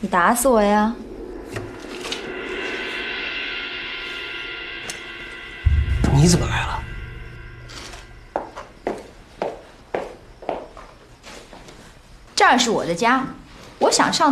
你打死我呀！ 你怎么来了？ 这儿是我的家，我想上